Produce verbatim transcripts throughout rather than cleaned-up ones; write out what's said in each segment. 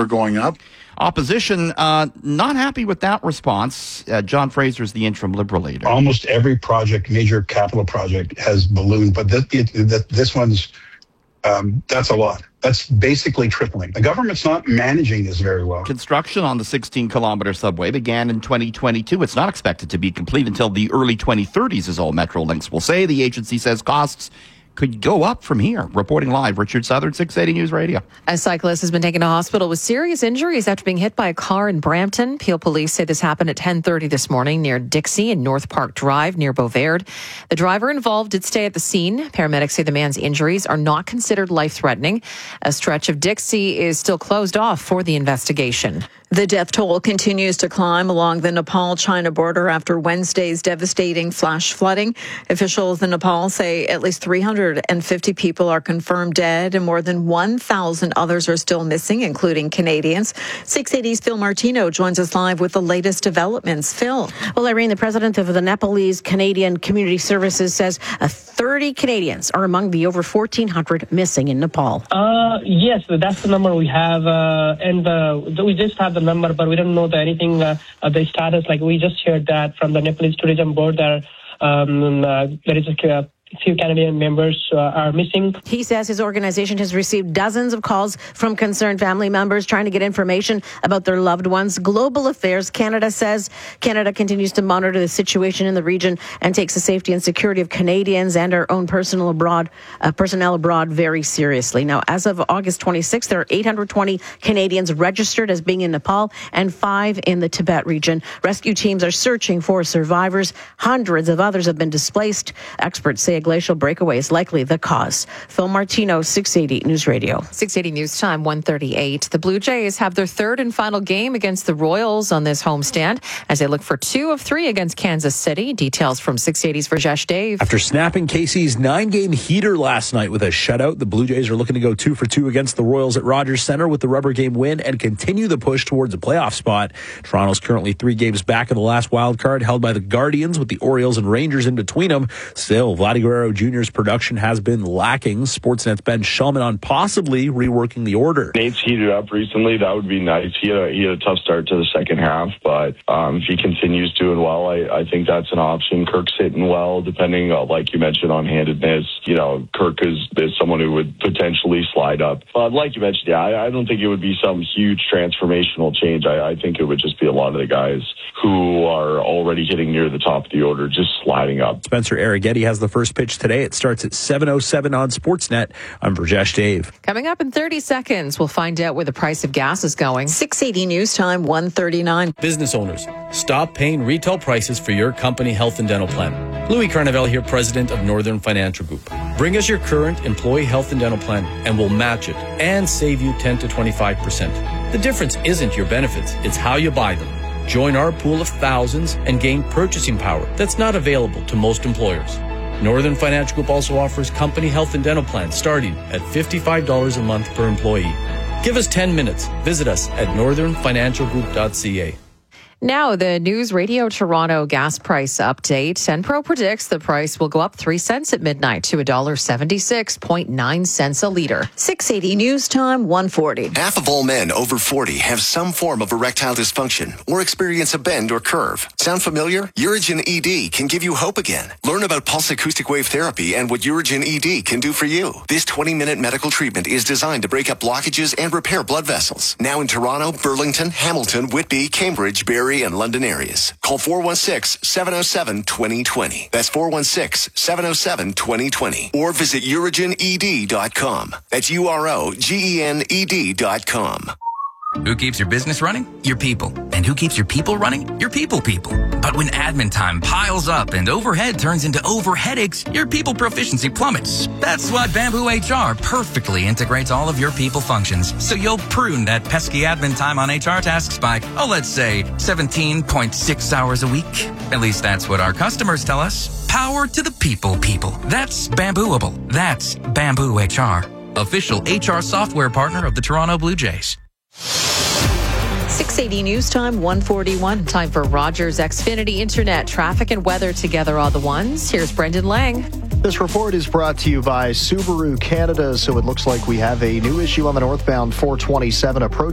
are going up. Opposition uh, not happy with that response. Uh, John Fraser is the interim Liberal leader. Almost every project, major capital project, has ballooned, but this, it, it, this one's, um, that's a lot. That's basically tripling. The government's not managing this very well. Construction on the sixteen-kilometer subway began in twenty twenty-two. It's not expected to be complete until the early twenty thirties, as all Metrolinx will say. The agency says costs could go up from here. Reporting live, Richard Southern, six eighty News Radio. A cyclist has been taken to hospital with serious injuries after being hit by a car in Brampton. Peel police say this happened at ten thirty this morning near Dixie and North Park Drive near Beauvard. The driver involved did stay at the scene. Paramedics say the man's injuries are not considered life-threatening. A stretch of Dixie is still closed off for the investigation. The death toll continues to climb along the Nepal-China border after Wednesday's devastating flash flooding. Officials in Nepal say at least three hundred fifty people are confirmed dead and more than one thousand others are still missing, including Canadians. six eighty's Phil Martino joins us live with the latest developments. Phil. Well, Irene, the president of the Nepalese Canadian Community Services says uh, thirty Canadians are among the over fourteen hundred missing in Nepal. Uh, yes, that's the number we have. Uh, and uh, we just have the number, but we don't know the anything, uh, the status. Like we just heard that from the Nepalese Tourism Board that um, uh, there is a uh, few Canadian members uh, are missing. He says his organization has received dozens of calls from concerned family members trying to get information about their loved ones. Global Affairs Canada says Canada continues to monitor the situation in the region and takes the safety and security of Canadians and our own personal abroad, uh, personnel abroad very seriously. Now, as of August twenty-sixth, there are eight hundred twenty Canadians registered as being in Nepal and five in the Tibet region. Rescue teams are searching for survivors. Hundreds of others have been displaced. Experts say a glacial breakaway is likely the cause. Phil Martino, six eighty News Radio. six eighty News Time, one thirty-eight. The Blue Jays have their third and final game against the Royals on this homestand as they look for two of three against Kansas City. Details from six eighty's Rajesh Dave. After snapping K C's nine-game heater last night with a shutout, the Blue Jays are looking to go two for two against the Royals at Rogers Centre with the rubber game win and continue the push towards a playoff spot. Toronto's currently three games back in the last wild card, held by the Guardians with the Orioles and Rangers in between them. Still, Vladdy Guerrero Junior's production has been lacking. Sportsnet's Ben Shulman on possibly reworking the order. Nate's heated up recently. That would be nice. He had a, he had a tough start to the second half, but um, if he continues doing well, I, I think that's an option. Kirk's hitting well, depending, uh, like you mentioned, on handedness. You know, Kirk is, is someone who would potentially slide up. But like you mentioned, yeah, I, I don't think it would be some huge transformational change. I, I think it would just be a lot of the guys who are already hitting near the top of the order just sliding up. Spencer Arrighetti has the first pitch today. It starts at seven oh seven on Sportsnet. I'm Rajesh Dave. Coming up in thirty seconds, we'll find out where the price of gas is going. six eighty News Time, one thirty-nine. Business owners, stop paying retail prices for your company health and dental plan. Louis Carnevale here, president of Northern Financial Group. Bring us your current employee health and dental plan and we'll match it and save you ten to twenty-five percent. The difference isn't your benefits, it's how you buy them. Join our pool of thousands and gain purchasing power that's not available to most employers. Northern Financial Group also offers company health and dental plans starting at fifty-five dollars a month per employee. Give us ten minutes. Visit us at northern financial group dot c a. Now, the News Radio Toronto gas price update. Enpro predicts the price will go up three cents at midnight to one dollar seventy-six point nine cents a litre. six eighty News Time, one forty. Half of all men over forty have some form of erectile dysfunction or experience a bend or curve. Sound familiar? Urigen E D can give you hope again. Learn about pulse acoustic wave therapy and what Urigen E D can do for you. This twenty-minute medical treatment is designed to break up blockages and repair blood vessels. Now in Toronto, Burlington, Hamilton, Whitby, Cambridge, Barrie, and London areas. Call four one six, seven oh seven, two oh two oh. That's four one six, seven oh seven, two oh two oh. Or visit urigen e d dot com. That's U R O G E N E D dot com. Who keeps your business running? Your people. And who keeps your people running? Your people people. But when admin time piles up and overhead turns into over headaches, your people proficiency plummets. That's why Bamboo H R perfectly integrates all of your people functions, so you'll prune that pesky admin time on H R tasks by, oh, let's say seventeen point six hours a week. At least that's what our customers tell us. Power to the people people. That's Bambooable. That's Bamboo H R. Official H R software partner of the Toronto Blue Jays. six eighty News Time, one forty-one. Time for Rogers Xfinity Internet. Traffic and weather together are the ones. Here's Brendan Lang. This report is brought to you by Subaru Canada. So it looks like we have a new issue on the northbound four twenty-seven approaching airport.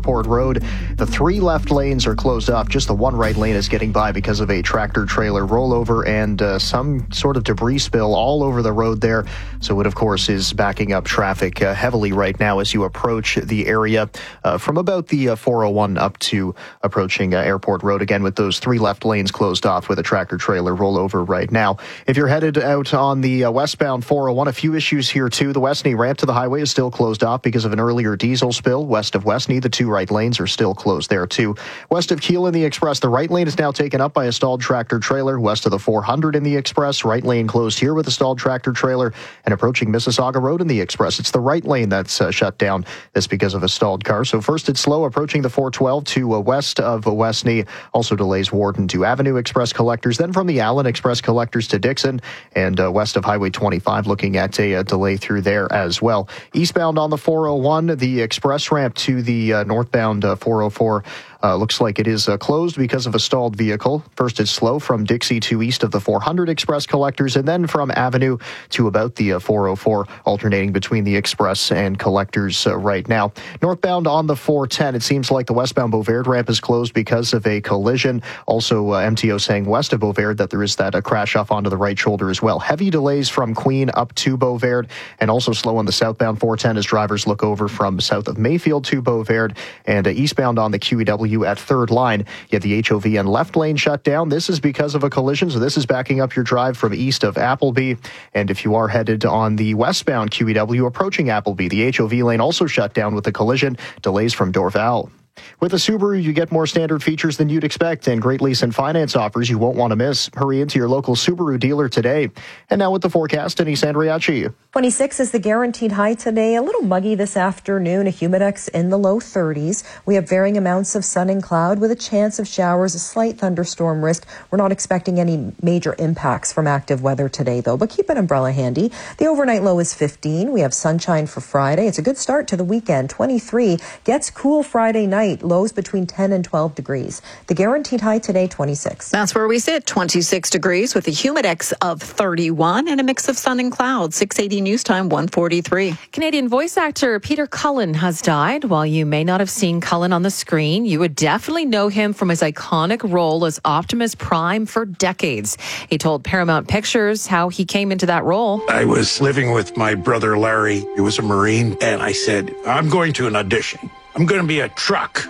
Airport Road. The three left lanes are closed off. Just the one right lane is getting by because of a tractor-trailer rollover and uh, some sort of debris spill all over the road there. So it, of course, is backing up traffic uh, heavily right now as you approach the area uh, from about the uh, four oh one up to approaching uh, Airport Road, again with those three left lanes closed off with a tractor-trailer rollover right now. If you're headed out on the uh, westbound four oh one, a few issues here too. The Westney ramp to the highway is still closed off because of an earlier diesel spill. West of Westney, the two right lanes are still closed there too. West of Keele in the Express, the right lane is now taken up by a stalled tractor-trailer. West of the four hundred in the Express, right lane closed here with a stalled tractor-trailer. And approaching Mississauga Road in the Express, it's the right lane that's uh, shut down. That's because of a stalled car. So first it's slow approaching the four twelve to uh, west of uh, Westney. Also delays Warden to Avenue Express collectors. Then from the Allen Express collectors to Dixon and uh, west of Highway twenty-five, looking at a, a delay through there as well. Eastbound on the four oh one, the express ramp to the uh, northbound uh, four oh four Uh, looks like it is uh, closed because of a stalled vehicle. First, it's slow from Dixie to east of the four hundred Express collectors, and then from Avenue to about the uh, four oh four, alternating between the Express and collectors uh, right now. Northbound on the four ten, it seems like the westbound Beauvais ramp is closed because of a collision. Also, uh, M T O saying west of Beauvais that there is that uh, crash off onto the right shoulder as well. Heavy delays from Queen up to Beauvais, and also slow on the southbound four ten as drivers look over from south of Mayfield to Beauvais, and uh, eastbound on the Q E W at third line. You have the H O V N left lane shut down. This is because of a collision, so this is backing up your drive from east of Appleby. And if you are headed on the westbound Q E W approaching Appleby, the H O V lane also shut down with a collision. Delays from Dorval. With a Subaru, you get more standard features than you'd expect and great lease and finance offers you won't want to miss. Hurry into your local Subaru dealer today. And now with the forecast, Denise Andriachi. twenty-six is the guaranteed high today. A little muggy this afternoon, a humidex in the low thirties. We have varying amounts of sun and cloud with a chance of showers, a slight thunderstorm risk. We're not expecting any major impacts from active weather today, though, but keep an umbrella handy. The overnight low is fifteen. We have sunshine for Friday. It's a good start to the weekend. twenty-three gets cool Friday night. Lows between ten and twelve degrees. The guaranteed high today, twenty-six. That's where we sit, twenty-six degrees with a humidex of thirty-one and a mix of sun and clouds. six eighty News Time, one forty-three. Canadian voice actor Peter Cullen has died. While you may not have seen Cullen on the screen, you would definitely know him from his iconic role as Optimus Prime for decades. He told Paramount Pictures how he came into that role. I was living with my brother Larry, who was a Marine, and I said, I'm going to an audition. I'm going to be a truck.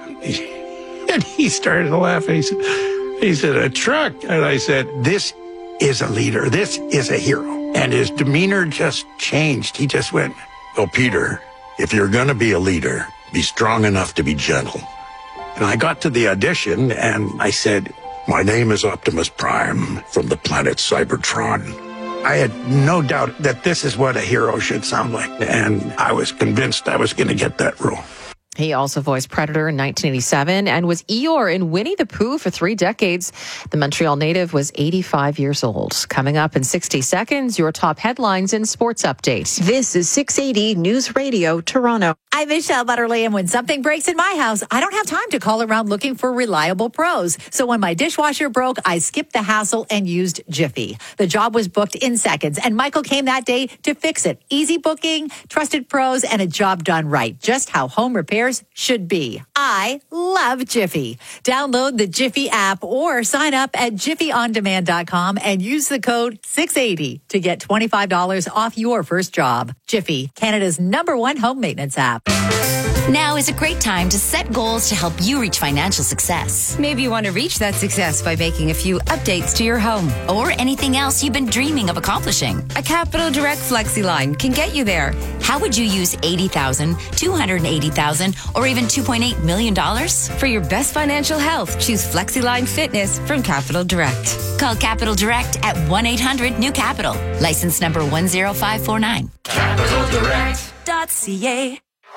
And he started to laugh. He said, he said, a truck? And I said, this is a leader. This is a hero. And his demeanor just changed. He just went, well, Peter, if you're going to be a leader, be strong enough to be gentle. And I got to the audition and I said, my name is Optimus Prime from the planet Cybertron. I had no doubt that this is what a hero should sound like. And I was convinced I was going to get that role. He also voiced Predator in nineteen eighty-seven and was Eeyore in Winnie the Pooh for three decades. The Montreal native was eighty-five years old. Coming up in sixty seconds, your top headlines and sports update. This is six eighty News Radio, Toronto. I'm Michelle Butterly, and when something breaks in my house, I don't have time to call around looking for reliable pros. So when my dishwasher broke, I skipped the hassle and used Jiffy. The job was booked in seconds, and Michael came that day to fix it. Easy booking, trusted pros, and a job done right. Just how home repairs should be. I love Jiffy. Download the Jiffy app or sign up at jiffy on demand dot com and use the code six eighty to get twenty-five dollars off your first job. Jiffy, Canada's number one home maintenance app. Now is a great time to set goals to help you reach financial success. Maybe you want to reach that success by making a few updates to your home. Or anything else you've been dreaming of accomplishing. A Capital Direct Flexi line can get you there. How would you use eighty thousand dollars, two hundred eighty thousand dollars, or even two point eight million dollars? For your best financial health, choose FlexiLine Fitness from Capital Direct. Call Capital Direct at one eight hundred new capital. License number one zero five four nine. capital direct dot c a.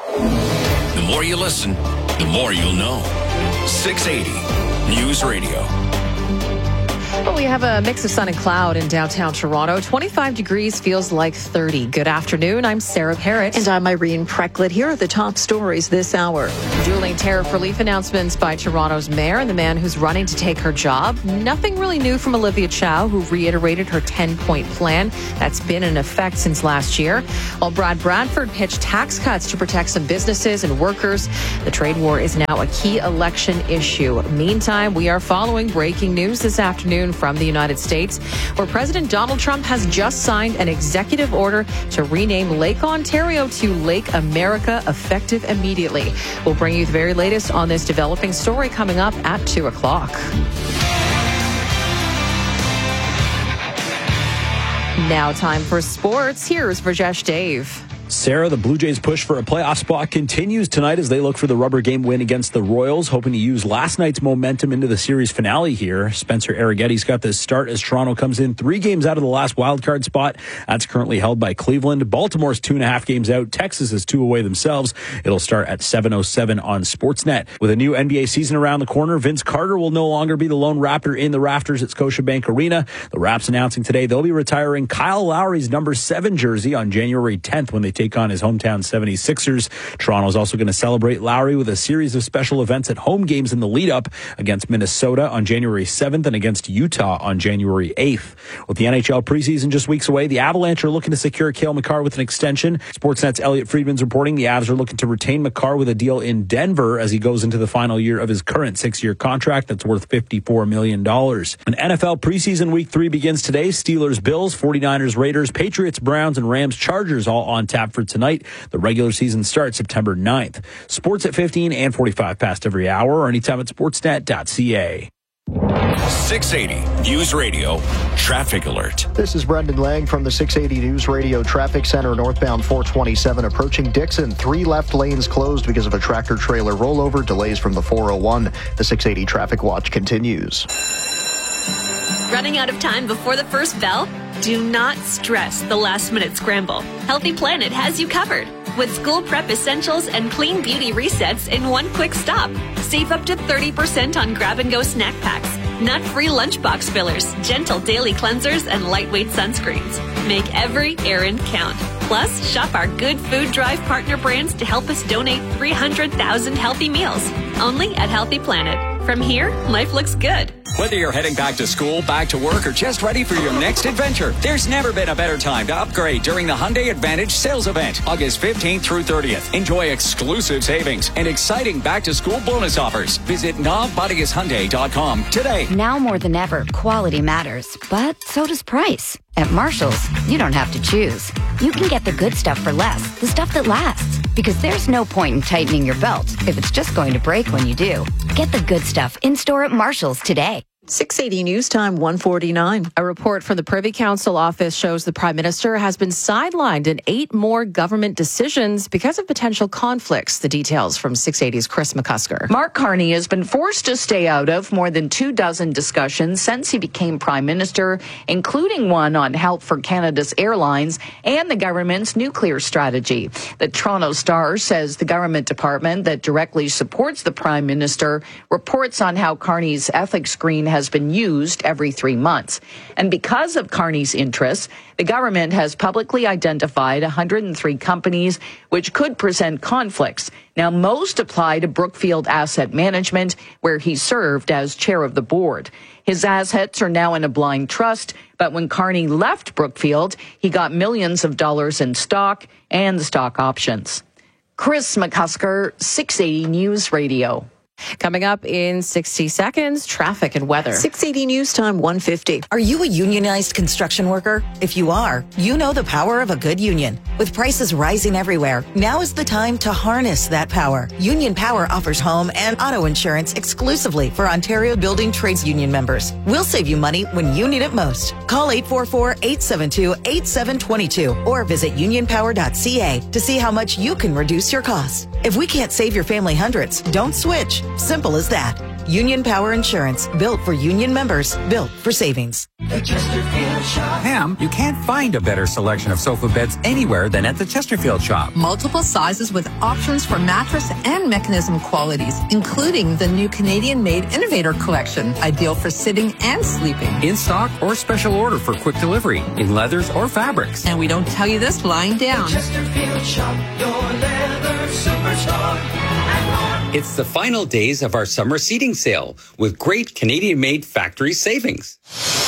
The more you listen, the more you'll know. six eighty News Radio. Well, we have a mix of sun and cloud in downtown Toronto. twenty-five degrees feels like thirty. Good afternoon. I'm Sarah Parrott. And I'm Irene Precklett. Here are the top stories this hour. Dueling tariff relief announcements by Toronto's mayor and the man who's running to take her job. Nothing really new from Olivia Chow, who reiterated her ten-point plan that's been in effect since last year. While Brad Bradford pitched tax cuts to protect some businesses and workers, the trade war is now a key election issue. Meantime, we are following breaking news this afternoon from the United States, where President Donald Trump has just signed an executive order to rename Lake Ontario to Lake America, effective immediately. We'll bring you the very latest on this developing story coming up at two o'clock. Now time for sports. Here's Rajesh Dave. Sarah, the Blue Jays' push for a playoff spot continues tonight as they look for the rubber game win against the Royals, hoping to use last night's momentum into the series finale here. Spencer Arrighetti's got this start as Toronto comes in three games out of the last wildcard spot. That's currently held by Cleveland. Baltimore's two and a half games out. Texas is two away themselves. It'll start at seven oh seven on Sportsnet. With a new N B A season around the corner, Vince Carter will no longer be the lone Raptor in the rafters at Scotiabank Arena. The Raps announcing today they'll be retiring Kyle Lowry's number seven jersey on January tenth when they take on his hometown seventy-sixers. Toronto is also going to celebrate Lowry with a series of special events at home games in the lead-up against Minnesota on January seventh and against Utah on January eighth. With the N H L preseason just weeks away, the Avalanche are looking to secure Cale Makar with an extension. Sportsnet's Elliot Friedman's reporting the Avs are looking to retain Makar with a deal in Denver as he goes into the final year of his current six-year contract that's worth fifty-four million dollars. An N F L preseason week three begins today. Steelers, Bills, forty-niners, Raiders, Patriots, Browns, and Rams, Chargers all on tap for tonight. The regular season starts September ninth. Sports at fifteen and forty-five past every hour or anytime at sportsnet dot c a. six eighty News Radio Traffic Alert. This is Brendan Lang from the six eighty News Radio Traffic Center, northbound four twenty-seven approaching Dixon. Three left lanes closed because of a tractor trailer rollover. Delays from the four oh one. The six eighty Traffic Watch continues. Running out of time before the first bell? Do not stress the last-minute scramble. Healthy Planet has you covered with school prep essentials and clean beauty resets in one quick stop. Save up to thirty percent on grab-and-go snack packs, nut-free lunchbox fillers, gentle daily cleansers, and lightweight sunscreens. Make every errand count. Plus, shop our Good Food Drive partner brands to help us donate three hundred thousand healthy meals. Only at Healthy Planet. From here, life looks good. Whether you're heading back to school, back to work, or just ready for your next adventure, there's never been a better time to upgrade during the Hyundai Advantage sales event, August fifteenth through thirtieth. Enjoy exclusive savings and exciting back-to-school bonus offers. Visit nav buddies hyundai dot com today. Now more than ever, quality matters, but so does price. At Marshall's, you don't have to choose. You can get the good stuff for less, the stuff that lasts. Because there's no point in tightening your belt if it's just going to break when you do. Get the good stuff in-store at Marshall's today. six eighty News Time, one forty-nine. A report from the Privy Council office shows the Prime Minister has been sidelined in eight more government decisions because of potential conflicts. The details from six eighty's Chris McCusker. Mark Carney has been forced to stay out of more than two dozen discussions since he became Prime Minister, including one on help for Canada's airlines and the government's nuclear strategy. The Toronto Star says the government department that directly supports the Prime Minister reports on how Carney's ethics screen has been used every three months. And because of Carney's interests, the government has publicly identified one hundred three companies which could present conflicts. Now, most apply to Brookfield Asset Management, where he served as chair of the board. His assets are now in a blind trust, but when Carney left Brookfield, he got millions of dollars in stock and stock options. Chris McCusker, six eighty News Radio. Coming up in sixty seconds, traffic and weather. six eighty News Time, one fifty. Are you a unionized construction worker? If you are, you know the power of a good union. With prices rising everywhere, now is the time to harness that power. Union Power offers home and auto insurance exclusively for Ontario Building Trades Union members. We'll save you money when you need it most. Call eight four four, eight seven two, eight seven two two or visit union power dot c a to see how much you can reduce your costs. If we can't save your family hundreds, don't switch. Simple as that. Union Power Insurance. Built for union members. Built for savings. The Chesterfield Shop. Pam, you can't find a better selection of sofa beds anywhere than at the Chesterfield Shop. Multiple sizes with options for mattress and mechanism qualities, including the new Canadian-made Innovator Collection, ideal for sitting and sleeping. In stock or special order for quick delivery, in leathers or fabrics. And we don't tell you this lying down. The Chesterfield Shop, your leather superstar. It's the final days of our summer seating sale with great Canadian-made factory savings.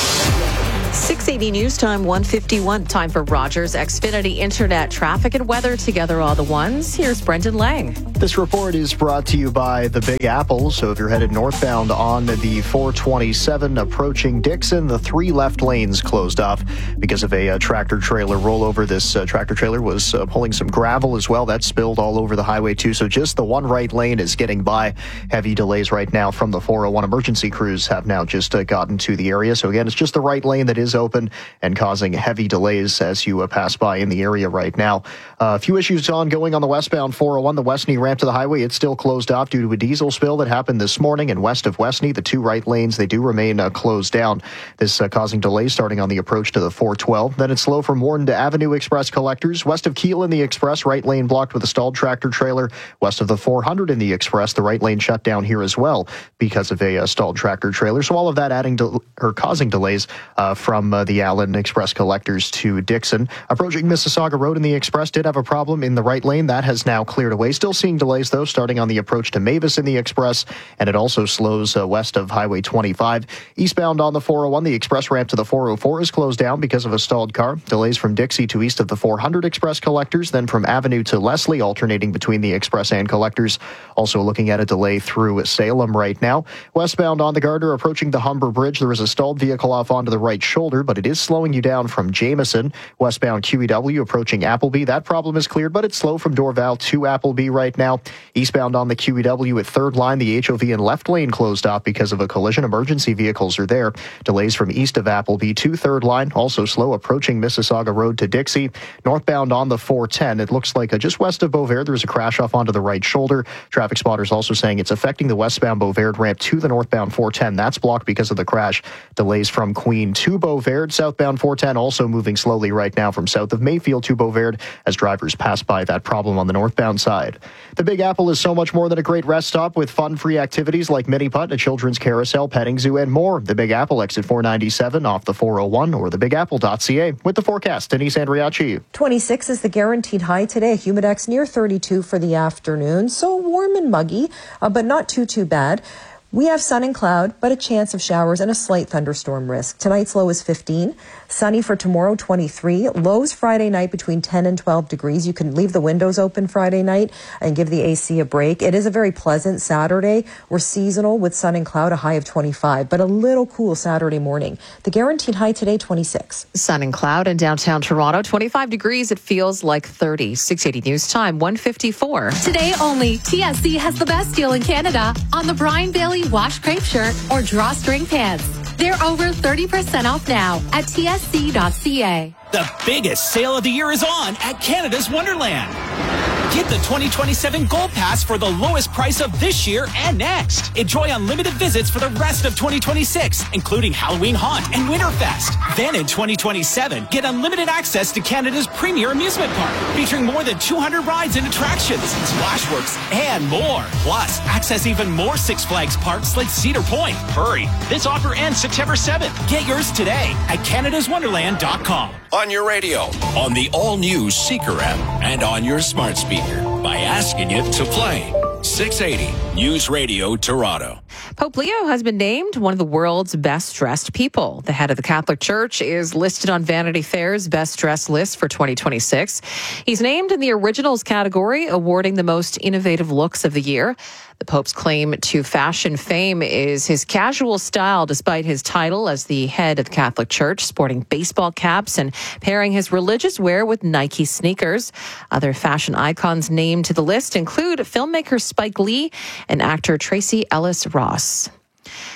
six eighty News Time, one fifty-one. Time for Rogers Xfinity Internet traffic and weather together all the ones. Here's Brendan Lang. This report is brought to you by the Big Apple. So if you're headed northbound on the four twenty-seven approaching Dixon, the three left lanes closed off because of a uh, tractor trailer rollover. This uh, tractor trailer was uh, pulling some gravel as well. That spilled all over the highway too. So just the one right lane is getting by. Heavy delays right now from the four oh one. Emergency crews have now just uh, gotten to the area. So again, it's just the right lane that is open and causing heavy delays as you uh, pass by in the area right now. Uh, a few issues ongoing on the westbound four oh one, the Westney ramp to the highway. It's still closed off due to a diesel spill that happened this morning. And west of Westney, the two right lanes, they do remain uh, closed down. This uh, causing delays starting on the approach to the four twelve. Then it's slow from Warden to Avenue Express collectors. West of Keele in the Express, right lane blocked with a stalled tractor trailer. West of the four hundred in the Express, the right lane shut down here as well because of a uh, stalled tractor trailer. So all of that adding to, or causing delays uh, from uh, the Allen Express collectors to Dixon. Approaching Mississauga Road in the Express did have a problem in the right lane. That has now cleared away. Still seeing delays, though, starting on the approach to Mavis in the Express, and it also slows uh, west of Highway twenty-five. Eastbound on the four oh one, the express ramp to the four oh four is closed down because of a stalled car. Delays from Dixie to east of the four hundred Express collectors, then from Avenue to Leslie, alternating between the Express and collectors. Also looking at a delay through Salem right now. Westbound on the Gardner, approaching the Humber Bridge, there is a stalled vehicle off onto the right shoulder, but it is slowing you down from Jameson. Westbound Q E W approaching Appleby. That problem is cleared, but it's slow from Dorval to Appleby right now. Eastbound on the Q E W at third line, the H O V and left lane closed off because of a collision. Emergency vehicles are there. Delays from east of Appleby to third line. Also slow approaching Mississauga Road to Dixie. Northbound on the four ten, it looks like uh, just west of Beauvais, there's a crash off onto the right shoulder. Traffic spotters also saying it's affecting the westbound Beauvais ramp to the northbound four ten. That's blocked because of the crash. Delays from Queen to Beauvais. Southbound four ten also moving slowly right now from south of Mayfield to Beauvais as drivers pass by that problem on the northbound side. The Big Apple is so much more than a great rest stop with fun-free activities like mini putt, a children's carousel, petting zoo, and more. The Big Apple, exit four ninety-seven off the four oh one or the big apple dot c a. With the forecast, Denise Andriachi. twenty-six is the guaranteed high today. Humidex near thirty-two for the afternoon. So warm and muggy, uh, but not too, too bad. We have sun and cloud, but a chance of showers and a slight thunderstorm risk. Tonight's low is fifteen. Sunny for tomorrow, twenty-three. Lows Friday night between ten and twelve degrees. You can leave the windows open Friday night and give the A C a break. It is a very pleasant Saturday. We're seasonal with sun and cloud, a high of twenty-five, but a little cool Saturday morning. The guaranteed high today, twenty-six. Sun and cloud in downtown Toronto, twenty-five degrees. It feels like thirty. six eighty News Time, one fifty-four. Today only, T S C has the best deal in Canada on the Brian Bailey wash crepe shirt or drawstring pants. They're over thirty percent off now at T S C dot c a. The biggest sale of the year is on at Canada's Wonderland. Get the twenty twenty-seven Gold Pass for the lowest price of this year and next. Enjoy unlimited visits for the rest of twenty twenty-six, including Halloween Haunt and Winterfest. Then in twenty twenty-seven, get unlimited access to Canada's premier amusement park, featuring more than two hundred rides and attractions, Splashworks, and more. Plus, access even more Six Flags parks like Cedar Point. Hurry, this offer ends September seventh. Get yours today at canada's wonderland dot com. On your radio, on the all-new Seeker app, and on your smart speaker by asking it to play. six eighty News Radio Toronto. Pope Leo has been named one of the world's best dressed people. The head of the Catholic Church is listed on Vanity Fair's best dressed list for twenty twenty-six. He's named in the originals category, awarding the most innovative looks of the year. The Pope's claim to fashion fame is his casual style, despite his title as the head of the Catholic Church, sporting baseball caps and pairing his religious wear with Nike sneakers. Other fashion icons named to the list include filmmaker Spike Lee and actor Tracy Ellis Ross.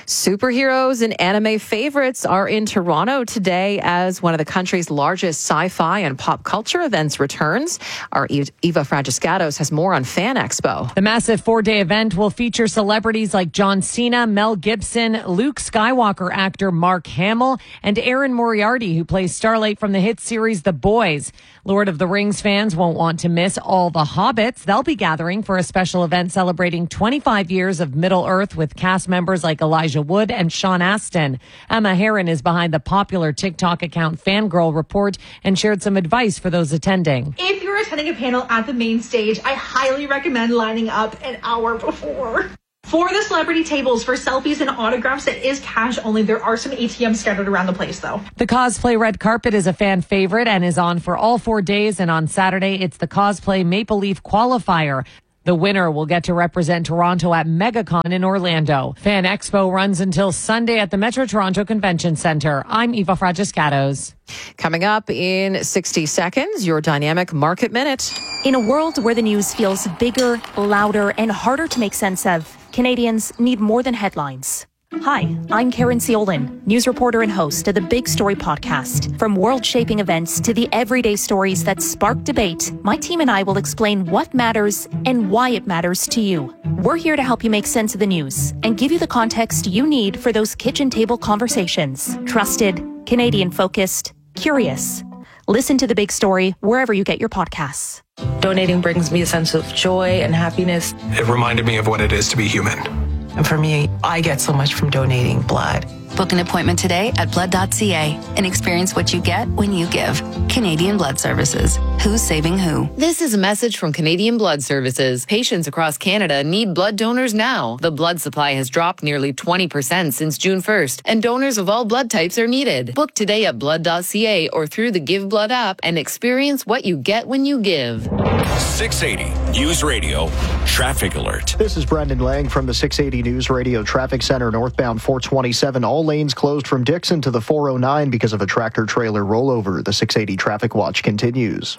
Superheroes and anime favorites are in Toronto today as one of the country's largest sci-fi and pop culture events returns. Our Eva Fragiscatos has more on Fan Expo. The massive four-day event will feature celebrities like John Cena, Mel Gibson, Luke Skywalker actor Mark Hamill, and Erin Moriarty, who plays Starlight from the hit series The Boys. Lord of the Rings fans won't want to miss all the Hobbits. They'll be gathering for a special event celebrating twenty-five years of Middle-earth with cast members like Elijah Wood and Sean Astin. Emma Heron is behind the popular TikTok account Fangirl Report and shared some advice for those attending. If you're attending a panel at the main stage, I highly recommend lining up an hour before. For the celebrity tables for selfies and autographs, it is cash only. There are some A T Ms scattered around the place, though. The cosplay red carpet is a fan favorite and is on for all four days. And on Saturday, it's the cosplay Maple Leaf qualifier. The winner will get to represent Toronto at MegaCon in Orlando. Fan Expo runs until Sunday at the Metro Toronto Convention Centre. I'm Eva Fragiscatos. Coming up in sixty seconds, your Dynamic Market Minute. In a world where the news feels bigger, louder, and harder to make sense of, Canadians need more than headlines. Hi, I'm Karen Ciolin, news reporter and host of the Big Story podcast. From world-shaping events to the everyday stories that spark debate, my team and I will explain what matters and why it matters to you. We're here to help you make sense of the news and give you the context you need for those kitchen table conversations. Trusted, Canadian-focused, curious. Listen to The Big Story wherever you get your podcasts. Donating brings me a sense of joy and happiness. It reminded me of what it is to be human. And for me, I get so much from donating blood. Book an appointment today at blood dot c a and experience what you get when you give. Canadian Blood Services. Who's saving who? This is a message from Canadian Blood Services. Patients across Canada need blood donors now. The blood supply has dropped nearly twenty percent since June first, and donors of all blood types are needed. Book today at blood dot c a or through the Give Blood app and experience what you get when you give. six eighty News Radio Traffic Alert. This is Brendan Lang from the six eighty News Radio Traffic Center, northbound four twenty-seven. All lanes closed from Dixon to the four oh nine because of a tractor-trailer rollover. The six eighty Traffic Watch continues.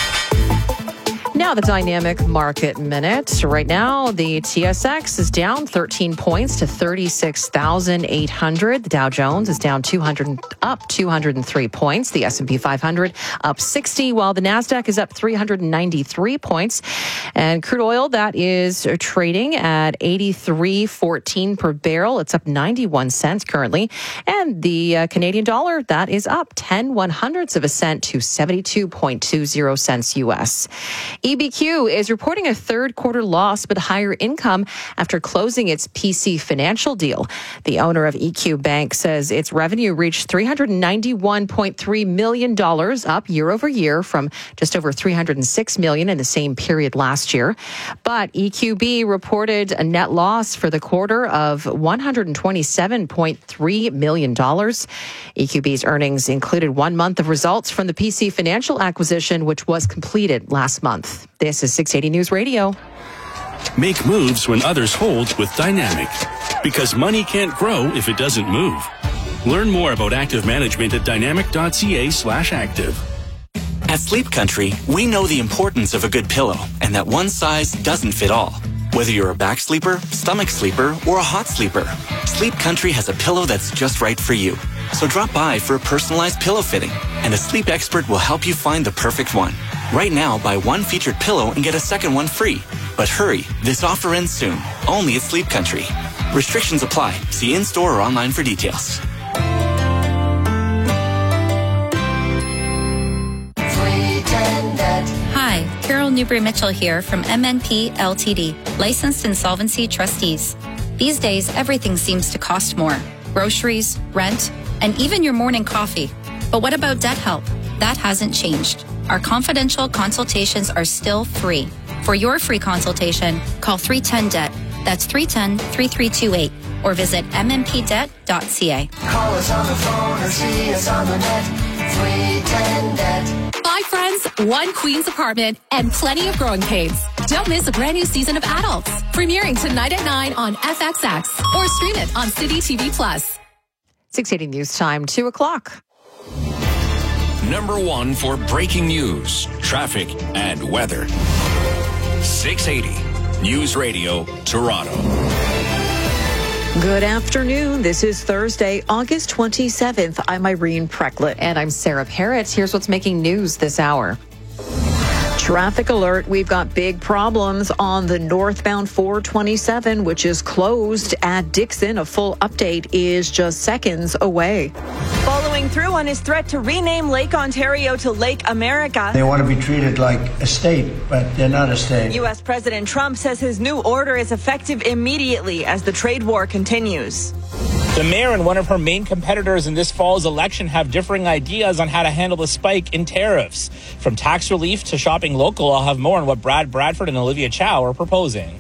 Now the Dynamic Market Minute. Right now, the T S X is down thirteen points to thirty-six thousand eight hundred. The Dow Jones is down two hundred, up two hundred three points. The S and P five hundred up sixty, while the NASDAQ is up three hundred ninety-three points. And crude oil, that is trading at eighty-three fourteen per barrel. It's up ninety-one cents currently. And the uh, Canadian dollar, that is up ten one hundredths of a cent to seventy-two point two zero cents U S. E B Q is reporting a third quarter loss but higher income after closing its P C Financial deal. The owner of E Q Bank says its revenue reached three hundred ninety-one point three million dollars, up year over year from just over three hundred six million dollars in the same period last year. But E Q B reported a net loss for the quarter of one hundred twenty-seven point three million dollars. E Q B's earnings included one month of results from the P C Financial acquisition, which was completed last month. This is six eighty News Radio. Make moves when others hold with Dynamic, because money can't grow if it doesn't move. Learn more about active management at dynamic dot c a slash active. At Sleep Country, we know the importance of a good pillow and that one size doesn't fit all. Whether you're a back sleeper, stomach sleeper, or a hot sleeper, Sleep Country has a pillow that's just right for you. So drop by for a personalized pillow fitting, and a sleep expert will help you find the perfect one. Right now, buy one featured pillow and get a second one free. But hurry, this offer ends soon, only at Sleep Country. Restrictions apply. See in-store or online for details. Hi, Carol Newbury-Mitchell here from M N P L T D, Licensed Insolvency Trustees. These days, everything seems to cost more. Groceries, rent, and even your morning coffee. But what about debt help? That hasn't changed. Our confidential consultations are still free. For your free consultation, call three one zero D E B T. That's three one zero, three three two eight. Or visit m m p debt dot c a. Call us on the phone or see us on the net. three one zero D E B T. Five friends, one Queen's apartment, and plenty of growing pains. Don't miss a brand new season of Adults, premiering tonight at nine on F X X or stream it on City T V Plus. six eighty News Time, two o'clock. Number one for breaking news, traffic, and weather. six eighty News Radio, Toronto. Good afternoon. This is Thursday, August twenty-seventh. I'm Irene Precklett. And I'm Sarah Parrott. Here's what's making news this hour. Traffic alert. We've got big problems on the northbound four twenty-seven, which is closed at Dixon. A full update is just seconds away. Following through on his threat to rename Lake Ontario to Lake America. They want to be treated like a state, but they're not a state. U S President Trump says his new order is effective immediately as the trade war continues. The mayor and one of her main competitors in this fall's election have differing ideas on how to handle the spike in tariffs. From tax relief to shopping local, I'll have more on what Brad Bradford and Olivia Chow are proposing.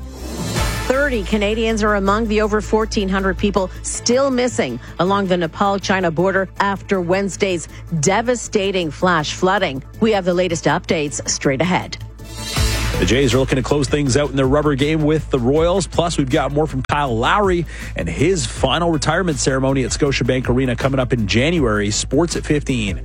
thirty Canadians are among the over fourteen hundred people still missing along the Nepal-China border after Wednesday's devastating flash flooding. We have the latest updates straight ahead. The Jays are looking to close things out in their rubber game with the Royals. Plus, we've got more from Kyle Lowry and his final retirement ceremony at Scotiabank Arena coming up in January. Sports at fifteen.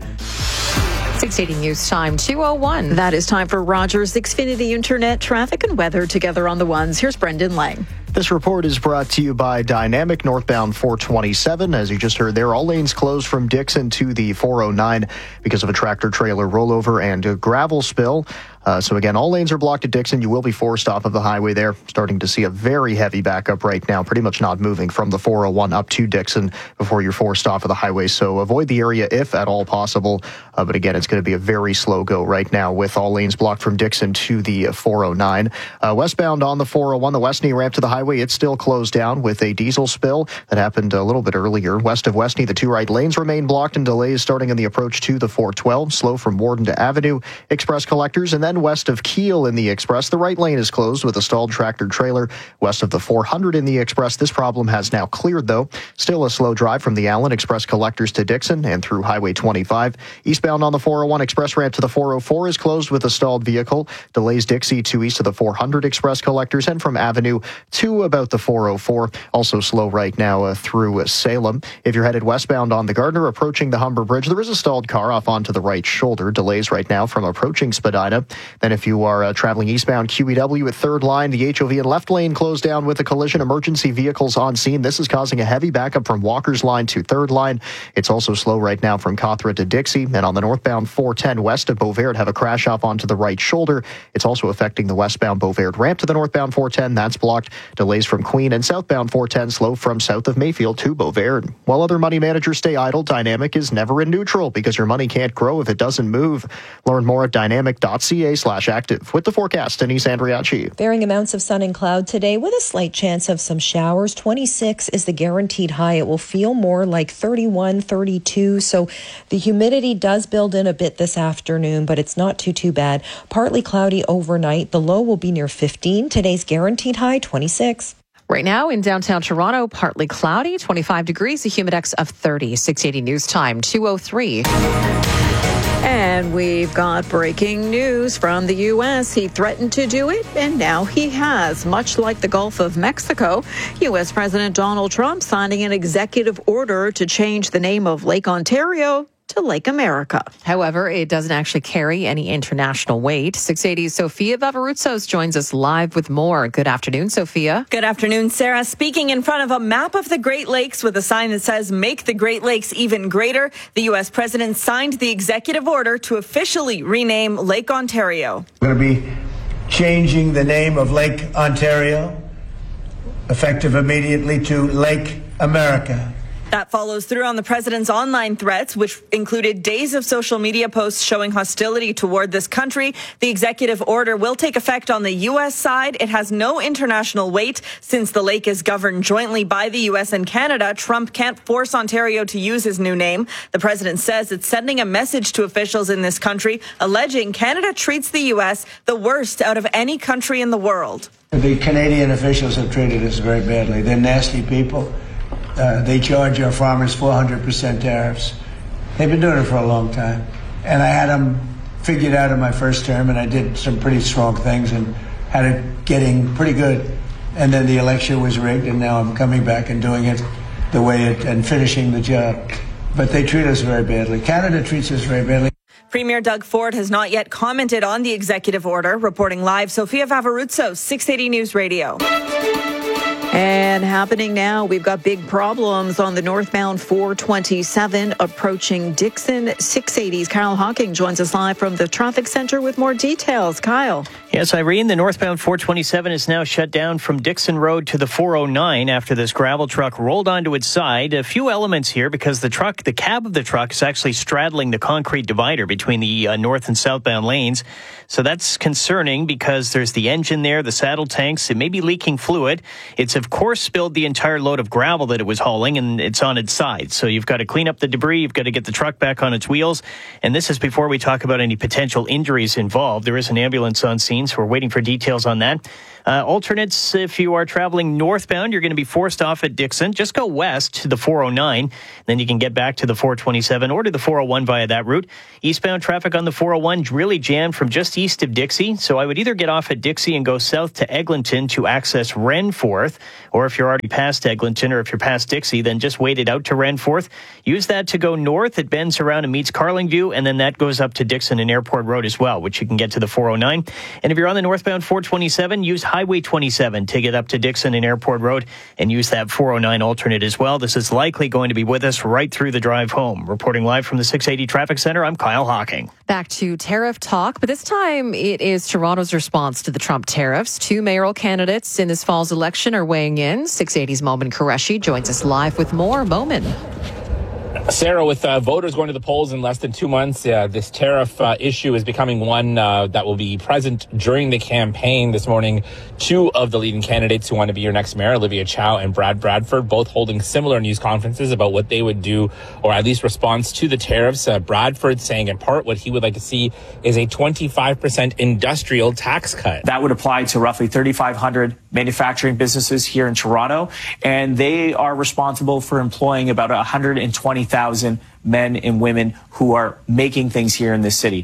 six eighty News Time, two oh one. That is time for Rogers Xfinity Internet, traffic and weather together on the ones. Here's Brendan Lang. This report is brought to you by Dynamic northbound four twenty-seven. As you just heard there, all lanes closed from Dixon to the four oh nine because of a tractor-trailer rollover and a gravel spill. Uh, so again, all lanes are blocked at Dixon. You will be forced off of the highway there. Starting to see a very heavy backup right now, pretty much not moving from the four oh one up to Dixon before you're forced off of the highway. So avoid the area if at all possible. Uh, but again, it's going to be a very slow go right now with all lanes blocked from Dixon to the four oh nine. Uh, westbound on the four oh one, the Westney ramp to the highway, it's still closed down with a diesel spill that happened a little bit earlier. West of Westney, the two right lanes remain blocked and delays starting in the approach to the four twelve. Slow from Warden to Avenue Express collectors. And then west of Kiel in the Express, the right lane is closed with a stalled tractor trailer. West of the four hundred in the Express, this problem has now cleared though. Still a slow drive from the Allen Express collectors to Dixon and through Highway twenty-five. Eastbound on the four oh one Express ramp to the four oh four is closed with a stalled vehicle. Delays Dixie to east of the four hundred Express collectors and from Avenue to about the four oh four. Also slow right now uh, through uh, Salem. If you're headed westbound on the Gardner approaching the Humber Bridge, there is a stalled car off onto the right shoulder. Delays right now from approaching Spadina. Then if you are uh, traveling eastbound Q E W at third line, the H O V and left lane closed down with a collision. Emergency vehicles on scene. This is causing a heavy backup from Walker's line to third line. It's also slow right now from Cawthra to Dixie. And on the northbound four ten west of Beauvert, have a crash off onto the right shoulder. It's also affecting the westbound Beauvert ramp to the northbound four ten. That's blocked. Delays from Queen and southbound four ten slow from south of Mayfield to Beauvert. While other money managers stay idle, Dynamic is never in neutral because your money can't grow if it doesn't move. Learn more at dynamic.ca slash active. With the forecast, Denise Andriachi. Varying amounts of sun and cloud today with a slight chance of some showers. twenty-six is the guaranteed high. It will feel more like thirty-one, thirty-two. So the humidity does build in a bit this afternoon, but it's not too, too bad. Partly cloudy overnight. The low will be near fifteen. Today's guaranteed high, twenty-six. Right now in downtown Toronto, partly cloudy, twenty-five degrees, a humidex of thirty. six eighty News Time, two oh three. And we've got breaking news from the U S. He threatened to do it, and now he has. Much like the Gulf of Mexico, U S President Donald Trump signing an executive order to change the name of Lake Ontario to Lake America. However, it doesn't actually carry any international weight. six eighty's Sophia Vavarutsos joins us live with more. Good afternoon, Sophia. Good afternoon, Sarah. Speaking in front of a map of the Great Lakes with a sign that says, "Make the Great Lakes even greater," the U S president signed the executive order to officially rename Lake Ontario. We're going to be changing the name of Lake Ontario, effective immediately, to Lake America. That follows through on the president's online threats, which included days of social media posts showing hostility toward this country. The executive order will take effect on the U S side. It has no international weight. Since the lake is governed jointly by the U S and Canada, Trump can't force Ontario to use his new name. The president says it's sending a message to officials in this country, alleging Canada treats the U S the worst out of any country in the world. The Canadian officials have treated us very badly. They're nasty people. Uh, they charge our farmers four hundred percent tariffs. They've been doing it for a long time. And I had them figured out in my first term, and I did some pretty strong things and had it getting pretty good. And then the election was rigged, and now I'm coming back and doing it the way it, and finishing the job. But they treat us very badly. Canada treats us very badly. Premier Doug Ford has not yet commented on the executive order. Reporting live, Sophia Vavarutsos, six eighty News Radio. And happening now, we've got big problems on the northbound four twenty-seven approaching Dixon. six eighty's Kyle Hawking joins us live from the traffic center with more details. Kyle. Yes, Irene, the northbound four twenty-seven is now shut down from Dixon Road to the four oh nine after this gravel truck rolled onto its side. A few elements here because the truck, the cab of the truck is actually straddling the concrete divider between the uh, north and southbound lanes. So that's concerning because there's the engine there, the saddle tanks. It may be leaking fluid. It's, of course, spilled the entire load of gravel that it was hauling, and it's on its side. So you've got to clean up the debris. You've got to get the truck back on its wheels. And this is before we talk about any potential injuries involved. There is an ambulance on scene, so we're waiting for details on that. Uh, alternates, if you are traveling northbound, you're going to be forced off at Dixon. Just go west to the four oh nine. Then you can get back to the four twenty-seven or to the four oh one via that route. Eastbound traffic on the four oh one really jammed from just east of Dixie. So I would either get off at Dixie and go south to Eglinton to access Renforth, or if you're already past Eglinton or if you're past Dixie, then just wait it out to Renforth. Use that to go north. It bends around and meets Carlingview, and then that goes up to Dixon and Airport Road as well, which you can get to the four oh nine. And if you're on the northbound four twenty-seven, use Highway twenty-seven to get up to Dixon and Airport Road and use that four oh nine alternate as well. This is likely going to be with us right through the drive home. Reporting live from the six eighty Traffic Center, I'm Kyle Hawking. Back to tariff talk, but this time it is Toronto's response to the Trump tariffs. Two mayoral candidates in this fall's election are weighing in. six eighty's Momin Qureshi joins us live with more. Momin. Sarah, with uh, voters going to the polls in less than two months, uh, this tariff uh, issue is becoming one uh, that will be present during the campaign. This morning, two of the leading candidates who want to be your next mayor, Olivia Chow and Brad Bradford, both holding similar news conferences about what they would do, or at least response to the tariffs. Uh, Bradford saying in part what he would like to see is a twenty-five percent industrial tax cut. That would apply to roughly thirty-five hundred manufacturing businesses here in Toronto, and they are responsible for employing about one hundred twenty thousand men and women who are making things here in this city.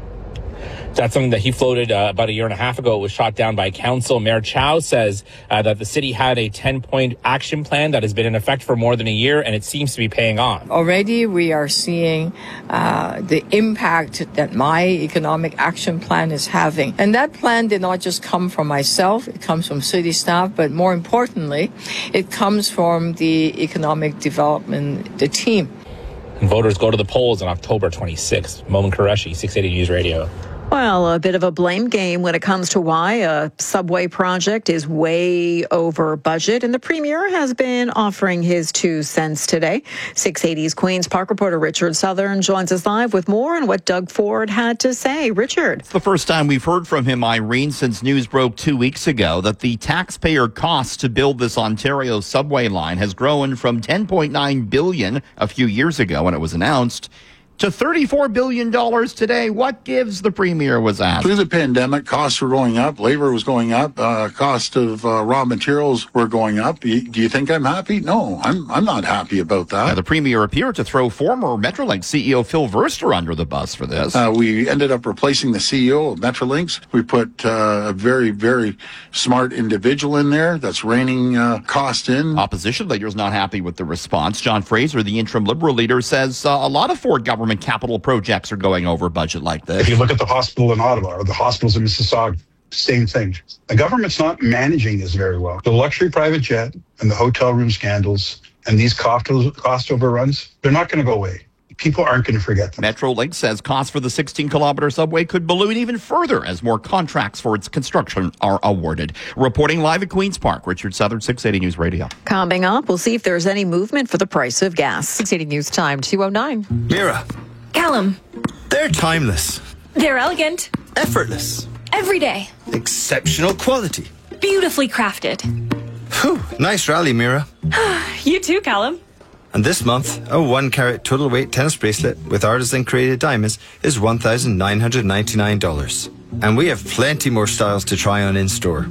That's something that he floated uh, about a year and a half ago. It was shot down by council. Mayor Chow says uh, that the city had a ten-point action plan that has been in effect for more than a year, and it seems to be paying off. Already we are seeing uh, the impact that my economic action plan is having. And that plan did not just come from myself. It comes from city staff, but more importantly, it comes from the economic development, the team. And voters go to the polls on October twenty-sixth. Momin Qureshi, six eighty News Radio. Well, a bit of a blame game when it comes to why a subway project is way over budget. And the premier has been offering his two cents today. six eighty's Queen's Park reporter Richard Southern joins us live with more on what Doug Ford had to say. Richard. It's the first time we've heard from him, Irene, since news broke two weeks ago that the taxpayer cost to build this Ontario subway line has grown from ten point nine billion dollars a few years ago when it was announced to thirty-four billion dollars today. What gives, the premier was asked. Through the pandemic, costs were going up, labor was going up, uh, cost of uh, raw materials were going up. Do you think I'm happy? No, I'm I'm not happy about that. Now, the premier appeared to throw former Metrolinx C E O Phil Verster under the bus for this. Uh, we ended up replacing the C E O of Metrolinx. We put uh, a very, very smart individual in there that's reining uh, cost in. Opposition leaders not happy with the response. John Fraser, the interim Liberal leader, says uh, a lot of Ford government capital projects are going over budget like this. If you look at the hospital in Ottawa or the hospitals in Mississauga, same thing. The government's not managing this very well. The luxury private jet and the hotel room scandals and these cost, cost overruns, they're not going to go away. People aren't going to forget them. Metrolinx says costs for the sixteen kilometer subway could balloon even further as more contracts for its construction are awarded. Reporting live at Queen's Park, Richard Southern, six eighty News Radio. Coming up, we'll see if there's any movement for the price of gas. six eighty News Time, two oh nine. Mira. Callum. They're timeless. They're elegant. Effortless. Everyday. Exceptional quality. Beautifully crafted. Whew, nice rally, Mira. You too, Callum. And this month, a one carat total weight tennis bracelet with artisan created diamonds is one thousand nine hundred ninety-nine dollars. And we have plenty more styles to try on in store.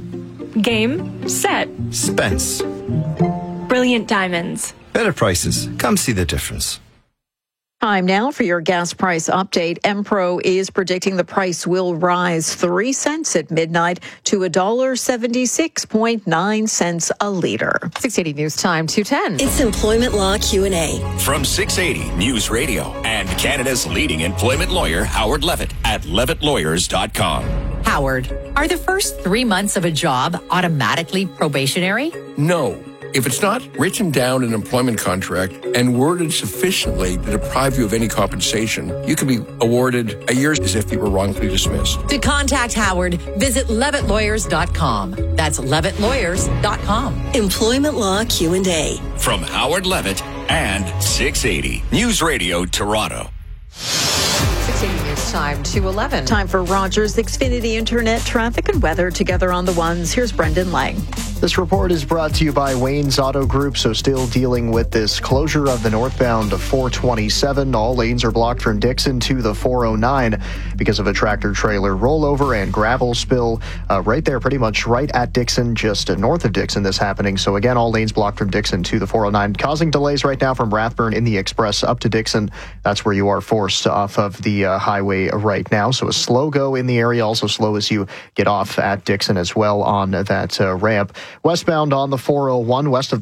Game, set, Spence. Brilliant diamonds. Better prices. Come see the difference. Time now for your gas price update. Empro is predicting the price will rise three cents at midnight to one dollar seventy-six point nine cents a liter. six eighty News Time, two ten. It's Employment Law Q and A. From six eighty News Radio and Canada's leading employment lawyer, Howard Levitt, at levitt lawyers dot com. Howard, are the first three months of a job automatically probationary? No. If it's not written down in an employment contract and worded sufficiently to deprive you of any compensation, you can be awarded a year as if you were wrongfully dismissed. To contact Howard, visit levitt lawyers dot com. That's levitt lawyers dot com. Employment Law Q and A. From Howard Levitt and six eighty News Radio Toronto. six eighty News Time, two eleven. Time for Rogers Xfinity Internet traffic and weather together on the ones. Here's Brendan Lang. This report is brought to you by Wayne's Auto Group. So still dealing with this closure of the northbound four twenty-seven. All lanes are blocked from Dixon to the four oh nine because of a tractor trailer rollover and gravel spill uh, right there, pretty much right at Dixon, just north of Dixon, this happening. So again, all lanes blocked from Dixon to the four oh nine, causing delays right now from Rathburn in the express up to Dixon. That's where you are forced off of the uh, highway right now. So a slow go in the area, also slow as you get off at Dixon as well on that uh, ramp. Westbound on the four oh one west of